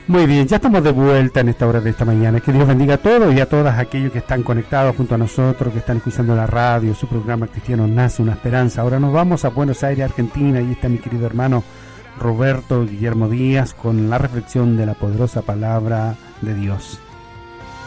Muy bien, ya estamos de vuelta en esta hora de esta mañana. Que Dios bendiga a todos y a todas aquellos que están conectados junto a nosotros, que están escuchando la radio, su programa Cristiano Nace una Esperanza. Ahora nos vamos a Buenos Aires, Argentina. Ahí está mi querido hermano Roberto Guillermo Díaz con la reflexión de la poderosa palabra de Dios.